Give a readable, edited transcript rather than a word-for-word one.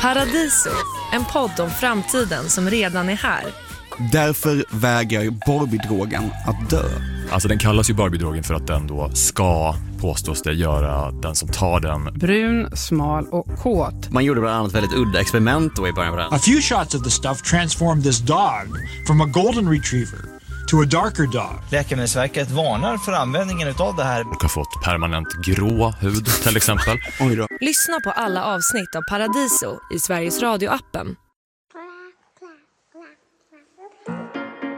Paradiso, en podd om framtiden som redan är här. Därför vägrar Barbie-drogen att dö. Alltså den kallas ju Barbie-drogen för att den då ska, påstås det, göra den som tar den brun, smal och kåt. Man gjorde bland annat väldigt udda experiment då i början på den. A few shots of the stuff transformed this dog from a golden retriever to a darker dog. Läkemedelsverket varnar för användningen utav det här. och har fått permanent grå hud till exempel. Oj då. Lyssna på alla avsnitt av Paradiso i Sveriges Radio-appen